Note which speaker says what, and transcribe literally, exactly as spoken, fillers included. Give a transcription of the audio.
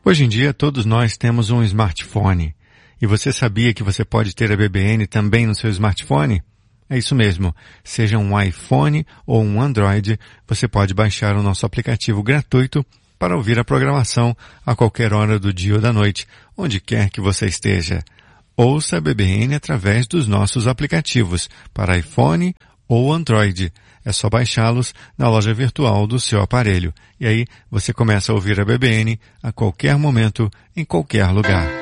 Speaker 1: Hoje em dia, todos nós temos um smartphone. E você sabia que você pode ter a B B N também no seu smartphone? É isso mesmo. Seja um iPhone ou um Android, você pode baixar o nosso aplicativo gratuito para ouvir a programação a qualquer hora do dia ou da noite, onde quer que você esteja. Ouça a B B N através dos nossos aplicativos para iPhone ou Android. É só baixá-los na loja virtual do seu aparelho. E aí você começa a ouvir a B B N a qualquer momento, em qualquer lugar.